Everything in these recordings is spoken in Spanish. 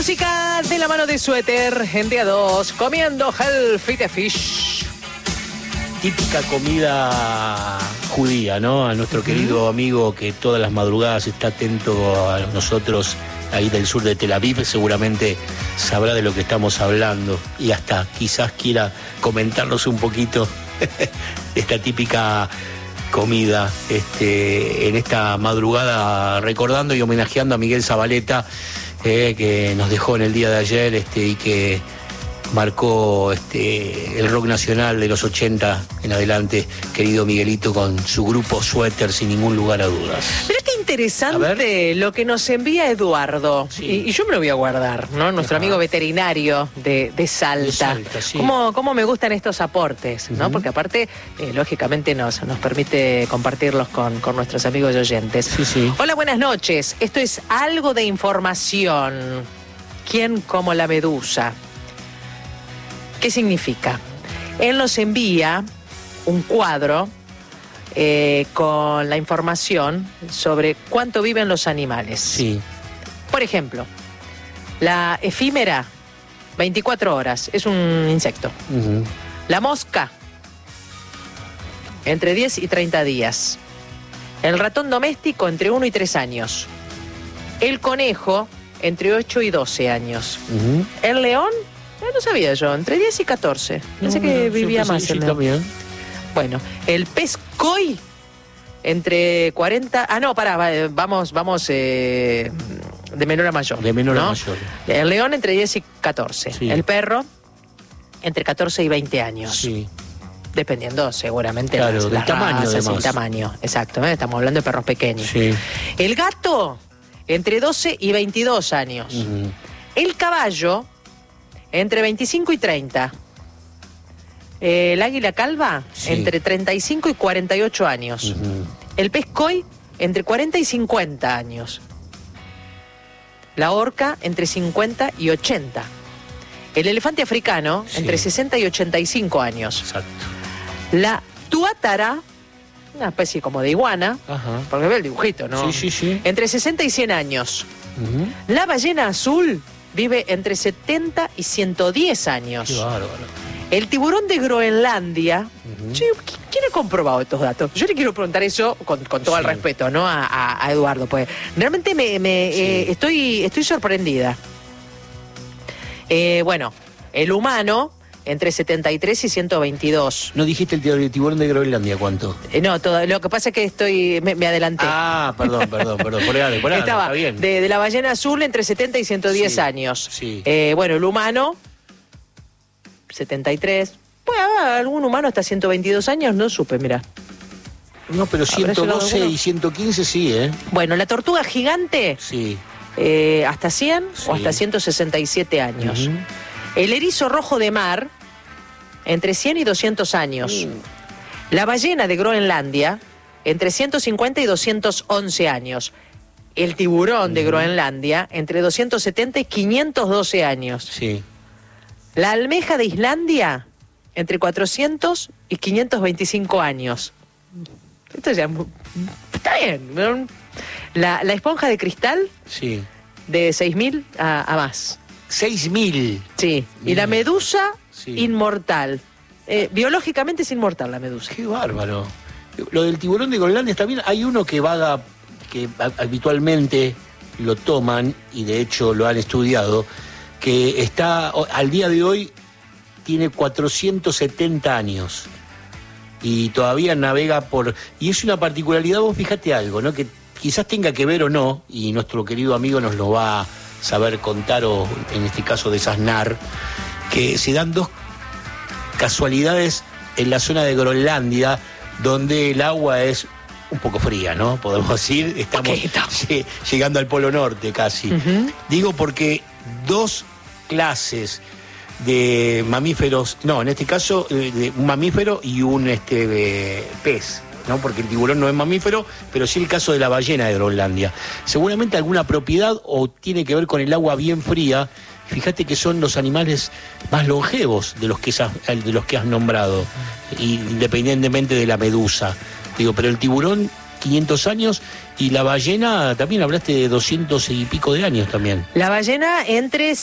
Música de la mano de Suéter en día 2, comiendo Hellfire Fish. Típica comida judía, ¿no? A nuestro querido amigo que todas las madrugadas está atento a nosotros ahí del sur de Tel Aviv, seguramente sabrá de lo que estamos hablando y hasta quizás quiera comentarnos un poquito esta típica comida en esta madrugada, recordando y homenajeando a Miguel Zabaleta, que nos dejó en el día de ayer y que marcó el rock nacional de los 80 en adelante, querido Miguelito, con su grupo Suéter, sin ningún lugar a dudas. Pero qué interesante lo que nos envía Eduardo, sí. y yo me lo voy a guardar, ¿no? Nuestro amigo veterinario de Salta. De Salta, sí. ¿Cómo me gustan estos aportes, ¿no? Porque aparte, lógicamente nos permite compartirlos con nuestros amigos y oyentes. Sí, sí. Hola, buenas noches. Esto es algo de información. ¿Quién como la medusa? ¿Qué significa? Él nos envía un cuadro con la información sobre cuánto viven los animales. Sí. Por ejemplo, la efímera, 24 horas, es un insecto. Uh-huh. La mosca, entre 10 y 30 días. El ratón doméstico, entre 1 y 3 años. El conejo, entre 8 y 12 años. Uh-huh. El león, no sabía yo, entre 10 y 14. Pensé que vivía más el león. También. Bueno, el pez koi, entre 40... vamos de menor a mayor. De menor ¿no? a mayor. El león entre 10 y 14. Sí. El perro entre 14 y 20 años. Sí. Dependiendo seguramente del tamaño, razas, además. El tamaño, exacto. Estamos hablando de perros pequeños. Sí. El gato entre 12 y 22 años. Uh-huh. El caballo entre 25 y 30. El águila calva, sí. entre 35 y 48 años. Uh-huh. El pez koi, entre 40 y 50 años. La orca, entre 50 y 80. El elefante africano, sí. entre 60 y 85 años. Exacto. La tuátara, una especie como de iguana, Ajá. porque ve el dibujito, ¿no? Sí. Entre 60 y 100 años. Uh-huh. La ballena azul vive entre 70 y 110 años. Qué bárbaro. El tiburón de Groenlandia. Uh-huh. Che, ¿quién ha comprobado estos datos? Yo le quiero preguntar eso con todo el respeto, ¿no? A Eduardo, pues realmente estoy sorprendida. Bueno, el humano entre 73 y 122. ¿No dijiste el tiburón de Groenlandia cuánto? No, lo que pasa es que me adelanté. Ah, perdón. Por ahí, Estaba está bien. de la ballena azul entre 70 y 110 años. Sí. Bueno, el humano, 73. Puede haber algún humano hasta 122 años, no supe, mira. No, pero 112 y 115 sí, ¿eh? Bueno, la tortuga gigante, Sí. hasta 100 o hasta 167 años. Uh-huh. El erizo rojo de mar, entre 100 y 200 años. La ballena de Groenlandia, entre 150 y 211 años. El tiburón de Groenlandia, entre 270 y 512 años. Sí. La almeja de Islandia, entre 400 y 525 años. Esto ya está bien. La esponja de cristal, Sí. de 6.000 a más. 6.000. Sí. Y la Bien. medusa, Sí. inmortal. Biológicamente es inmortal la medusa. Qué bárbaro. Lo del tiburón de Groenlandia está bien. Hay uno que vaga, que habitualmente lo toman, y de hecho lo han estudiado, que está, al día de hoy, tiene 470 años. Y todavía navega y es una particularidad, vos fíjate algo, ¿no? Que quizás tenga que ver o no, y nuestro querido amigo nos lo va a saber contar, o en este caso desasnar, que se dan dos casualidades en la zona de Groenlandia, donde el agua es un poco fría, ¿no? Podemos decir, estamos llegando al Polo Norte casi. Uh-huh. Digo porque dos clases de mamíferos, no, en este caso de un mamífero y un pez, ¿no? Porque el tiburón no es mamífero, pero sí el caso de la ballena de Groenlandia. Seguramente alguna propiedad o tiene que ver con el agua bien fría. Fíjate que son los animales más longevos de los que has nombrado, independientemente de la medusa. Digo, pero el tiburón 500 años, y la ballena también hablaste de 200 y pico de años también. La ballena entre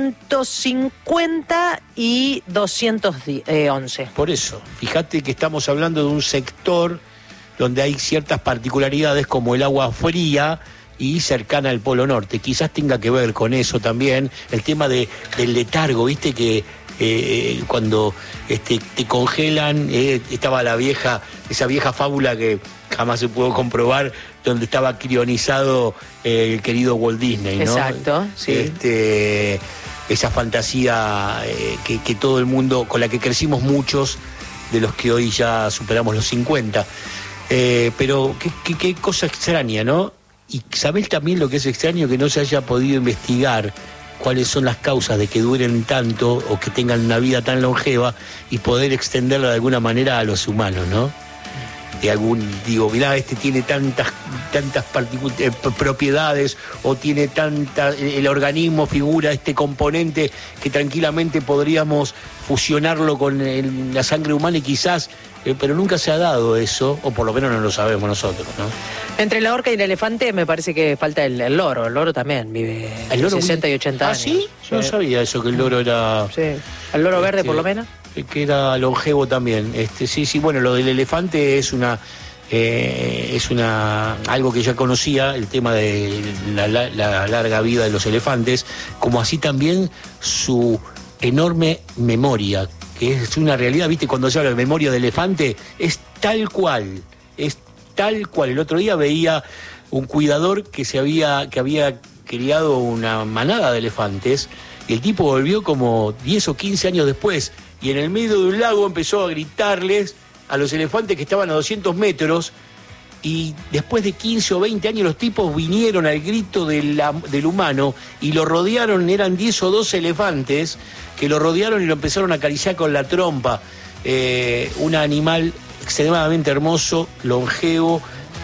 150 y 211. Por eso, fíjate que estamos hablando de un sector donde hay ciertas particularidades como el agua fría y cercana al Polo Norte. Quizás tenga que ver con eso también, el tema del letargo, viste que cuando te congelan, estaba esa vieja fábula que jamás se pudo comprobar, donde estaba crionizado el querido Walt Disney, ¿no? Exacto, sí. Esa fantasía que todo el mundo, con la que crecimos muchos de los que hoy ya superamos los 50. Pero qué cosa extraña, ¿no? Y ¿sabés también lo que es extraño? Que no se haya podido investigar cuáles son las causas de que duren tanto o que tengan una vida tan longeva y poder extenderla de alguna manera a los humanos, ¿no? Mirá, tiene tantas propiedades, o tiene el organismo figura este componente que tranquilamente podríamos fusionarlo con la sangre humana y quizás, pero nunca se ha dado eso, o por lo menos no lo sabemos nosotros, ¿no? Entre la orca y el elefante me parece que falta el loro. El loro también vive 60 y 80 años. ¿Ah, sí? Yo no sabía eso, que el loro era... Sí, el loro verde por lo menos. Que era longevo también. Sí, bueno, lo del elefante es algo que ya conocía, el tema de la larga vida de los elefantes, como así también su enorme memoria, que es una realidad, viste, cuando se habla de memoria de elefante, es tal cual. El otro día veía un cuidador que había criado una manada de elefantes, y el tipo volvió como 10 o 15 años después, y en el medio de un lago empezó a gritarles a los elefantes que estaban a 200 metros, y después de 15 o 20 años los tipos vinieron al grito del humano y lo rodearon. Eran 10 o 12 elefantes que lo rodearon y lo empezaron a acariciar con la trompa. Un animal extremadamente hermoso, longevo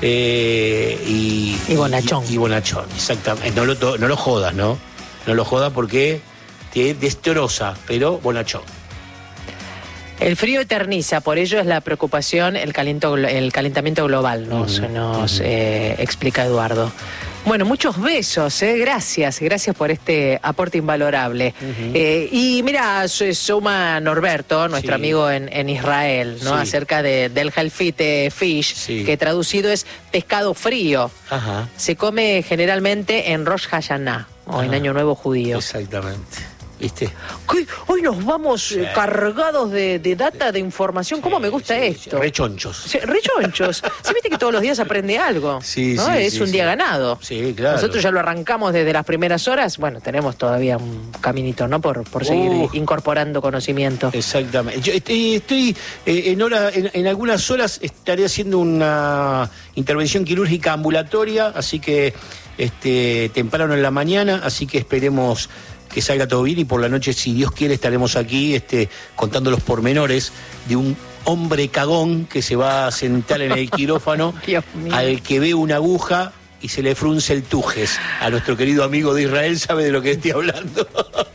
y bonachón. Y bonachón, exactamente. No lo jodas, ¿no? No lo jodas porque te destroza, pero bonachón. El frío eterniza, por ello es la preocupación, el calentamiento global, nos explica Eduardo. Bueno, muchos besos, gracias por este aporte invalorable. Y mira, suma Norberto, nuestro amigo en Israel, ¿no? Sí. Acerca del Halfit Fish, sí, que traducido es pescado frío. Ajá. Se come generalmente en Rosh Hashanah, o en Año Nuevo Judío. Exactamente. ¿Viste? Hoy nos vamos cargados de data, de información. ¿Cómo me gusta esto? Rechonchos. Sí, rechonchos. Sí, viste que todos los días aprende algo. Sí, ¿no? sí, es un día ganado. Sí, claro. Nosotros ya lo arrancamos desde las primeras horas. Bueno, tenemos todavía un caminito, ¿no? Por seguir incorporando conocimiento. Exactamente. Yo estoy en algunas horas estaré haciendo una intervención quirúrgica ambulatoria, así que temprano en la mañana, así que esperemos que salga todo bien, y por la noche, si Dios quiere, estaremos aquí contando los pormenores de un hombre cagón que se va a sentar en el quirófano al que ve una aguja y se le frunce el tujes. A nuestro querido amigo de Israel sabe de lo que estoy hablando.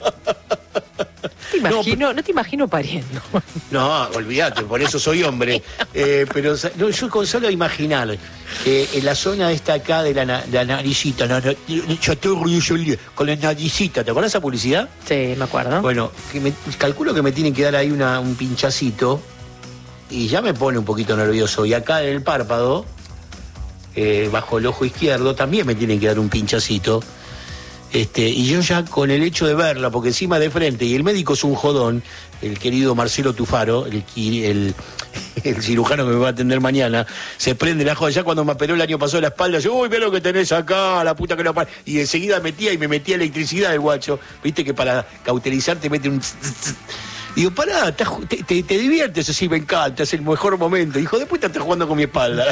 No te imagino pariendo. No, olvídate, por eso soy hombre. Pero yo con solo imaginar que en la zona esta acá de la naricita, con la naricita, ¿te acuerdas esa publicidad? Sí, me acuerdo. Bueno, calculo que me tienen que dar ahí un pinchacito, y ya me pone un poquito nervioso. Y acá en el párpado, bajo el ojo izquierdo, también me tienen que dar un pinchacito. Y yo ya con el hecho de verla, porque encima de frente, y el médico es un jodón, el querido Marcelo Tufaro, el cirujano que me va a atender mañana, se prende la joda. Ya cuando me operó el año pasado la espalda, yo, uy, ve lo que tenés acá, la puta que no para. Y enseguida me metía electricidad el guacho. Viste que para cauterizar te mete un... Digo, pará, te diviertes así, me encanta, es el mejor momento. Hijo de puta, estás jugando con mi espalda.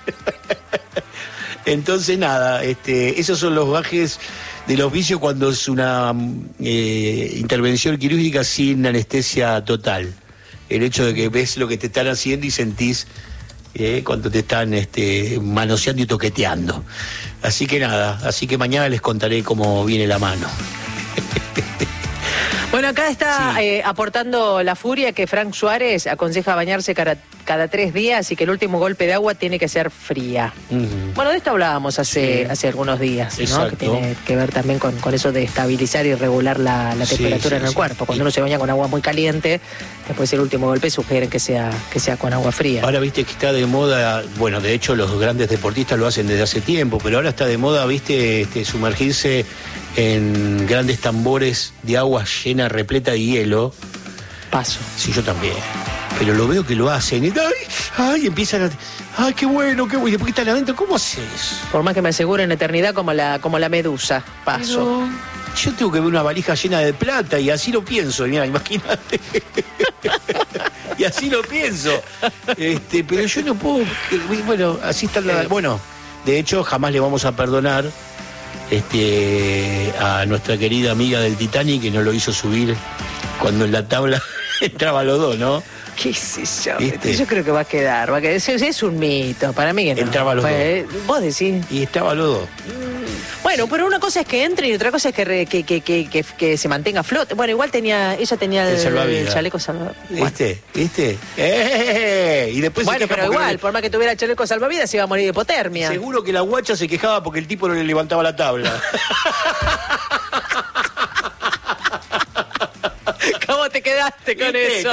Entonces, nada, esos son los gajes del oficio cuando es una intervención quirúrgica sin anestesia total. El hecho de que ves lo que te están haciendo y sentís cuando te están manoseando y toqueteando. Así que nada, mañana les contaré cómo viene la mano. Bueno, acá está aportando la furia que Frank Suárez aconseja bañarse cada cada 3 días y que el último golpe de agua tiene que ser fría. Bueno, de esto hablábamos hace algunos días, ¿no? Exacto. Que tiene que ver también con eso de estabilizar y regular la temperatura en el cuerpo. Cuando uno se baña con agua muy caliente, después el último golpe sugieren que sea con agua fría. Ahora viste que está de moda, bueno, de hecho los grandes deportistas lo hacen desde hace tiempo, pero ahora está de moda, viste, sumergirse en grandes tambores de agua llena, repleta de hielo. Paso. Sí, yo también. Pero lo veo que lo hacen. Y, ay, empiezan a... Ay, qué bueno, qué bueno. Y después que están adentro, ¿cómo haces? Por más que me aseguren eternidad como la medusa. Paso. Pero yo tengo que ver una valija llena de plata y así lo pienso. Mira, imagínate. Y así lo pienso. Pero yo no puedo... Bueno, así está la... Bueno, de hecho, jamás le vamos a perdonar a nuestra querida amiga del Titanic que no lo hizo subir cuando en la tabla entraban los dos, ¿no? ¿Qué sé yo? ¿Viste? Yo creo que va a quedar. Es un mito. Para mí que no. Entraba los dos. Vos decís. Y estaban los dos. Bueno, pero una cosa es que entre y otra cosa es que se mantenga a flote. Bueno, igual ella tenía el chaleco salvavidas. ¿Viste? Y después bueno, pero igual, por más que tuviera el chaleco salvavidas, se iba a morir de hipotermia. Seguro que la guacha se quejaba porque el tipo no le levantaba la tabla. ¿Cómo te quedaste con eso?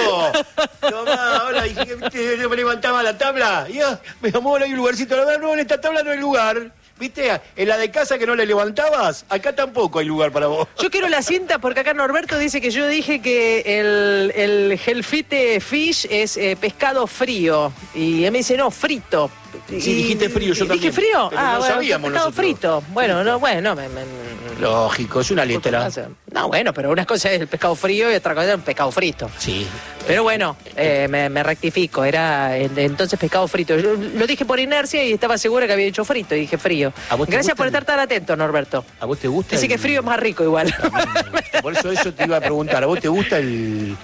Tomá, ahora dije que me levantaba la tabla. Y me amor, hay un lugarcito. La verdad, no, en esta tabla no hay lugar. ¿Viste? En la de casa que no le levantabas, acá tampoco hay lugar para vos. Yo quiero la cinta porque acá Norberto dice que yo dije que el Hellfite Fish es pescado frío. Y él me dice, no, frito. Sí, dijiste frío, yo también. ¿Dije frío? Pero no sabíamos pescado nosotros. Frito. Bueno, lógico, es una letra. No, bueno, pero una cosa es el pescado frío y otra cosa es el pescado frito. Sí. Pero bueno, me rectifico, era entonces pescado frito. Yo lo dije por inercia y estaba segura que había dicho frito y dije frío. Gracias por estar tan atento, Norberto. ¿A vos te gusta? Dice que frío es más rico igual. Por eso te iba a preguntar, ¿a vos te gusta el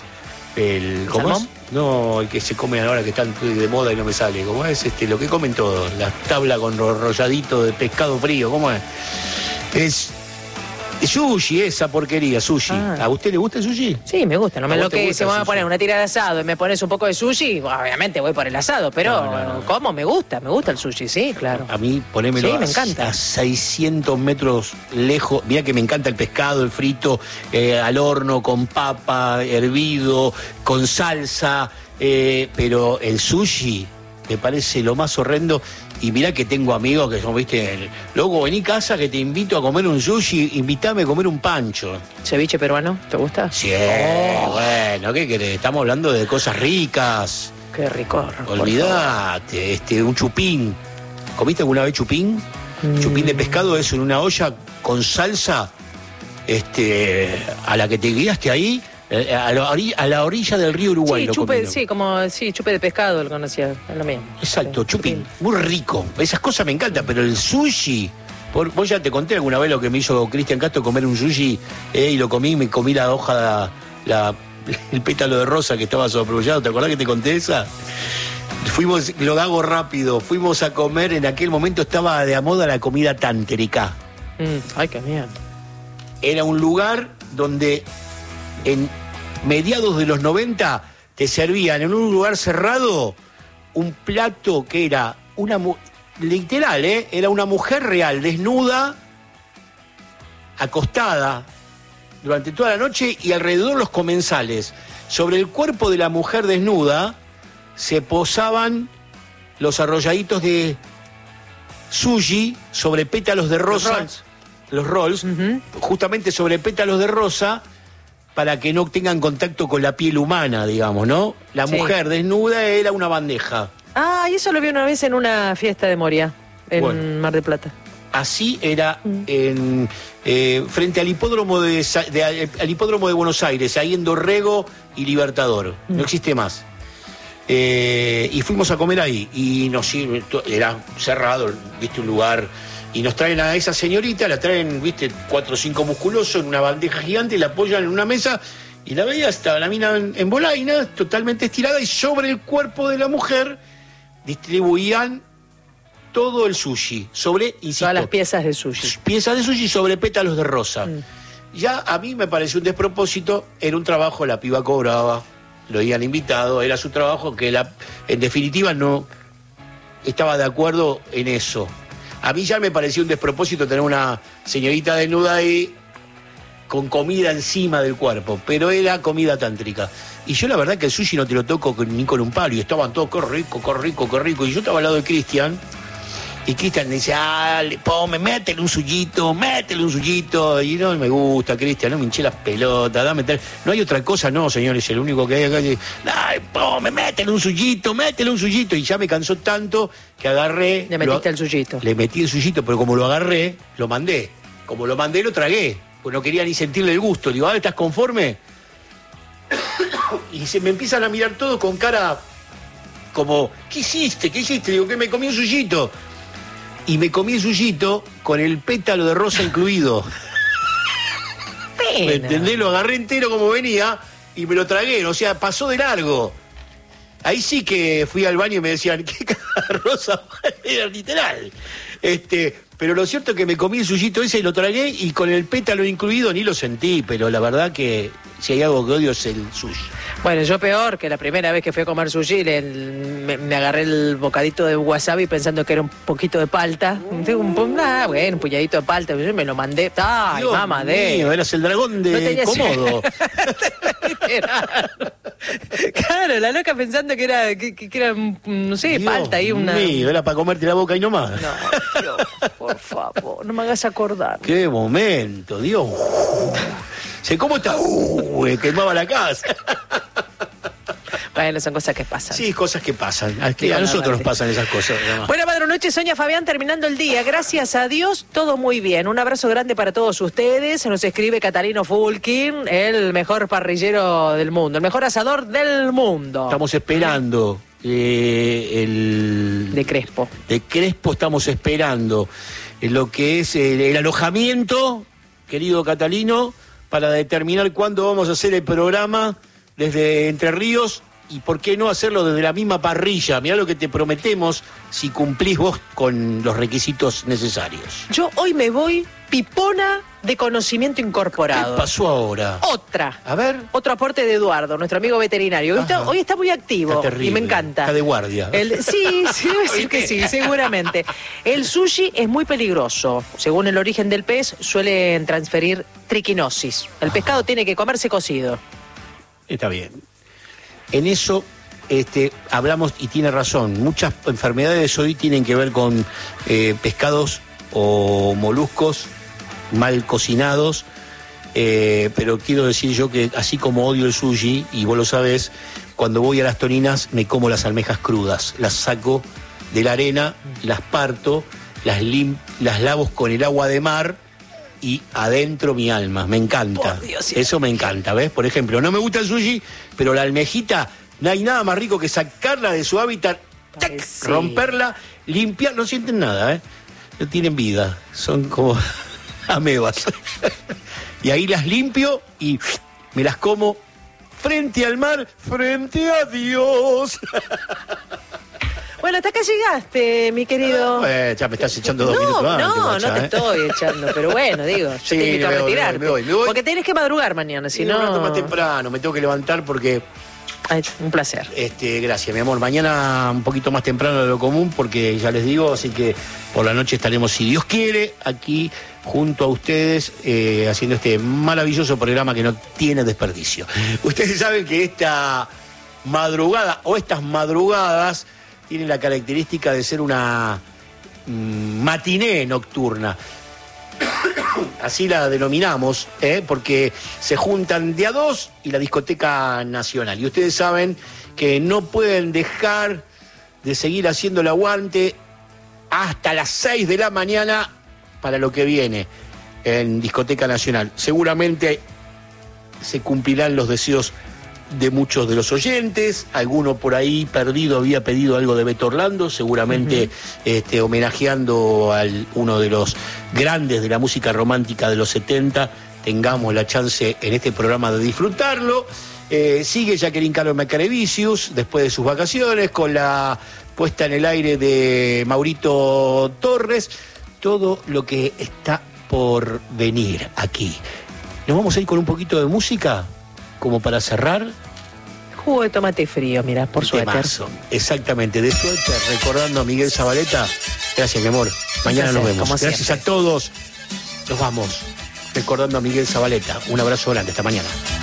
¿cómo ¿salmón? es? No, el que se come ahora que está de moda y no me sale. ¿Cómo es? Lo que comen todos, la tabla con rolladito de pescado frío, ¿cómo es? Es sushi, esa porquería, sushi. ¿A usted le gusta el sushi? Sí, me gusta. No me lo que se me va a sushi? poner una tira de asado y me pones un poco de sushi, obviamente voy por el asado, pero No. ¿cómo? Me gusta el sushi, sí, claro. A mí, ponémelo Sí, me encanta. a 600 metros lejos. Mirá que me encanta el pescado, el frito, al horno, con papa, hervido, con salsa, pero el sushi me parece lo más horrendo. Y mirá que tengo amigos que son, viste, loco, vení a casa que te invito a comer un sushi, invítame a comer un pancho. ¿Ceviche peruano? ¿Te gusta? Sí, bueno, ¿qué querés? Estamos hablando de cosas ricas. Qué rico. Olvídate, un chupín. ¿Comiste alguna vez chupín? Chupín de pescado es en una olla con salsa, a la que te guiaste ahí, a la orilla del río Uruguay. Sí, chupe de pescado lo conocía, es lo mismo. Exacto, Sí, chupín, muy rico. Esas cosas me encantan, pero el sushi... Vos ya te conté alguna vez lo que me hizo Cristian Castro comer un sushi, y lo comí, me comí la hoja, el pétalo de rosa que estaba sobreproducido. ¿Te acordás que te conté esa? Lo hago rápido, fuimos a comer, en aquel momento estaba de moda la comida tantérica. Ay, qué miedo. Era un lugar donde en mediados de los 90 te servían en un lugar cerrado un plato que era literal, era una mujer real, desnuda, acostada durante toda la noche y alrededor los comensales. Sobre el cuerpo de la mujer desnuda se posaban los arrolladitos de sushi sobre pétalos de rosa. Los rolls, justamente sobre pétalos de rosa, para que no tengan contacto con la piel humana, digamos, ¿no? La mujer desnuda era una bandeja. Ah, y eso lo vi una vez en una fiesta de Moria, en Mar del Plata. Así era frente al hipódromo al hipódromo de Buenos Aires, ahí en Dorrego y Libertador. No existe más. Y fuimos a comer ahí. Y era cerrado, viste, un lugar. Y nos traen a esa señorita, la traen, viste, 4 o 5 musculosos en una bandeja gigante, la apoyan en una mesa. Y la veía, estaba la mina en bolaina, totalmente estirada, y sobre el cuerpo de la mujer distribuían todo el sushi, insisto, todas las piezas de sushi. Piezas de sushi sobre pétalos de rosa. Ya a mí me pareció un despropósito, era un trabajo, la piba cobraba, lo habían invitado, era su trabajo, que en definitiva no estaba de acuerdo en eso. A mí ya me pareció un despropósito tener una señorita desnuda ahí con comida encima del cuerpo, pero era comida tántrica. Y yo la verdad que el sushi no te lo toco ni con un palo, y estaban todos, qué rico, qué rico, qué rico. Y yo estaba al lado de Cristian, y Cristian me dice, métele un suyito. Y no me gusta, Cristian, no me hinché las pelotas, no hay otra cosa, no, señores, el único que hay acá es, métele un suyito. Y ya me cansó tanto que agarré. Le metiste el suyito. Le metí el suyito, pero como lo agarré, lo mandé. Como lo mandé, lo tragué. Pues no quería ni sentirle el gusto. Digo, ¿estás conforme? Y se me empiezan a mirar todos con cara como, ¿qué hiciste? Digo, que me comí un suyito. Y me comí el suyito con el pétalo de rosa incluido. Pena. ¿Me entendés? Lo agarré entero como venía y me lo tragué. O sea, pasó de largo. Ahí sí que fui al baño y me decían, ¿qué cara rosa? Era literal. Pero lo cierto es que me comí el suyito ese y lo tragué, y con el pétalo incluido ni lo sentí, pero la verdad que si hay algo que odio es el sushi. Bueno, yo peor, que la primera vez que fui a comer sushi me agarré el bocadito de wasabi pensando que era un poquito de palta. Un puñadito de palta, yo me lo mandé. ¡Ay, Dios mamá! mío, eras el dragón de Komodo. Claro, la loca pensando que era no sé, Dios palta ahí una. Mío, era para comerte la boca y no más. No, Dios, por favor, no me hagas acordar. Qué momento, Dios. ¿Cómo está? Quemaba la casa. Bueno, son cosas que pasan. Sí, cosas que pasan. A nosotros nos pasan esas cosas. Además. Buena madrunoche, Sonia Fabián, terminando el día. Gracias a Dios, todo muy bien. Un abrazo grande para todos ustedes. Nos escribe Catalino Fulkin, el mejor parrillero del mundo, el mejor asador del mundo. Estamos esperando De Crespo. De Crespo estamos esperando lo que es el alojamiento, querido Catalino, para determinar cuándo vamos a hacer el programa desde Entre Ríos, y por qué no hacerlo desde la misma parrilla. Mirá lo que te prometemos si cumplís vos con los requisitos necesarios. Yo hoy me voy pipona de conocimiento incorporado. ¿Qué pasó ahora? Otra. A ver. Otro aporte de Eduardo, nuestro amigo veterinario. Hoy está muy activo. Está terrible. Y me encanta. Está de guardia. Sí, debe decir que sí, seguramente. El sushi es muy peligroso. Según el origen del pez, suelen transferir triquinosis. El pescado tiene que comerse cocido. Está bien. En eso hablamos, y tiene razón, muchas enfermedades hoy tienen que ver con pescados o moluscos mal cocinados, pero quiero decir yo que así como odio el sushi, y vos lo sabés, cuando voy a Las Toninas me como las almejas crudas, las saco de la arena, las parto, las lavo con el agua de mar, y adentro mi alma, me encanta. Eso me encanta, ¿ves? Por ejemplo, no me gusta el sushi, pero la almejita, no hay nada más rico que sacarla de su hábitat, sí, romperla, limpiar, no sienten nada, no tienen vida, son como amebas. Y ahí las limpio y me las como frente al mar, frente a Dios. Bueno, hasta acá llegaste, mi querido. Ya me estás echando 2 minutos antes. No te estoy echando, pero bueno, digo, sí, te invito a retirarte. Me voy. Porque tenés que madrugar mañana, si no. Un rato más temprano, me tengo que levantar porque. Ay, un placer. Gracias, mi amor. Mañana un poquito más temprano de lo común, porque ya les digo, así que por la noche estaremos, si Dios quiere, aquí junto a ustedes, haciendo este maravilloso programa que no tiene desperdicio. Ustedes saben que esta madrugada, o estas madrugadas, tiene la característica de ser una matiné nocturna. Así la denominamos, porque se juntan de a dos y la Discoteca Nacional. Y ustedes saben que no pueden dejar de seguir haciendo el aguante hasta las 6 de la mañana para lo que viene en Discoteca Nacional. Seguramente se cumplirán los deseos de muchos de los oyentes, alguno por ahí perdido había pedido algo de Beto Orlando, seguramente homenajeando a uno de los grandes de la música romántica de los 70, tengamos la chance en este programa de disfrutarlo. Sigue Jacqueline Carlos Macarevicius después de sus vacaciones, con la puesta en el aire de Maurito Torres, todo lo que está por venir aquí. Nos vamos a ir con un poquito de música, como para cerrar. jugo de tomate frío, mira, por suéter. Temazo. Exactamente, de suéter, recordando a Miguel Zabaleta. Gracias, mi amor. Mañana nos vemos. Gracias a todos. Nos vamos recordando a Miguel Zabaleta. Un abrazo grande. Hasta mañana.